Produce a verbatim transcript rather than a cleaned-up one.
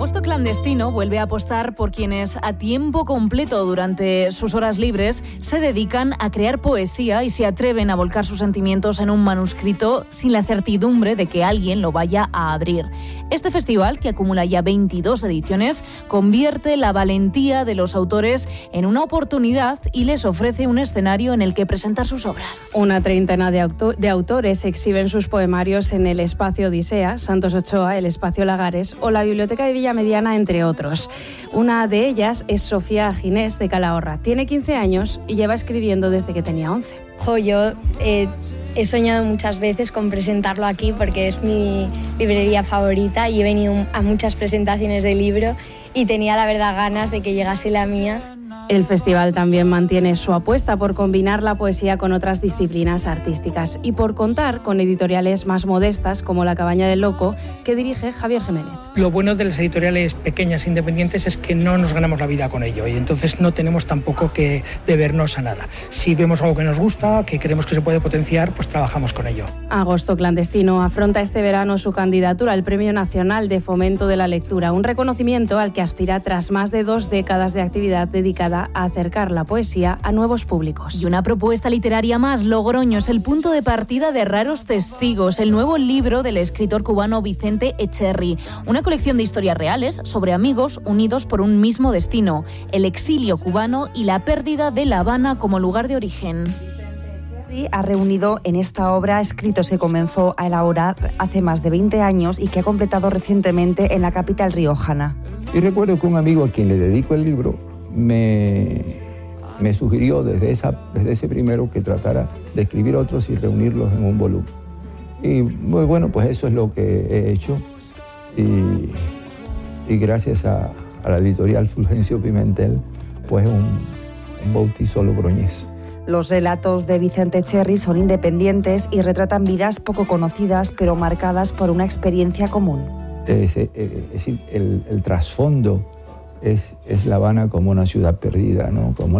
Agosto Clandestino vuelve a apostar por quienes a tiempo completo durante sus horas libres se dedican a crear poesía y se atreven a volcar sus sentimientos en un manuscrito sin la certidumbre de que alguien lo vaya a abrir. Este festival, que acumula ya veintidós ediciones, convierte la valentía de los autores en una oportunidad y les ofrece un escenario en el que presentar sus obras. Una treintena de, auto- de autores exhiben sus poemarios en el Espacio Odisea, Santos Ochoa, el Espacio Lagares o la Biblioteca de Villamediana, entre otros. Una de ellas es Sofía Ginés, de Calahorra. Tiene quince años y lleva escribiendo desde que tenía once. Jo, yo eh, he soñado muchas veces con presentarlo aquí porque es mi librería favorita y he venido a muchas presentaciones de libro y tenía la verdad ganas de que llegase la mía. El festival también mantiene su apuesta por combinar la poesía con otras disciplinas artísticas y por contar con editoriales más modestas como La Cabaña del Loco, que dirige Javier Jiménez. Lo bueno de las editoriales pequeñas e independientes es que no nos ganamos la vida con ello y entonces no tenemos tampoco que debernos a nada. Si vemos algo que nos gusta, que creemos que se puede potenciar, pues trabajamos con ello. Agosto Clandestino afronta este verano su candidatura al Premio Nacional de Fomento de la Lectura, un reconocimiento al que aspira tras más de dos décadas de actividad dedicada a acercar la poesía a nuevos públicos. Y una propuesta literaria más, Logroño es el punto de partida de Raros Testigos, el nuevo libro del escritor cubano Vicente Echerry, una colección de historias reales sobre amigos unidos por un mismo destino, el exilio cubano y la pérdida de La Habana como lugar de origen. Ha reunido en esta obra escritos que comenzó a elaborar hace más de veinte años y que ha completado recientemente en la capital riojana. Y recuerdo que un amigo a quien le dedico el libro me, me sugirió desde, esa, desde ese primero que tratara de escribir otros y reunirlos en un volumen. Y muy bueno, pues eso es lo que he hecho. Y, y gracias a, a la editorial Fulgencio Pimentel, pues un, un bautizo logroñés. Los relatos de Vicente Echerry son independientes y retratan vidas poco conocidas, pero marcadas por una experiencia común. Es, es, es decir, el, el trasfondo es, es La Habana como una ciudad perdida, ¿no? Como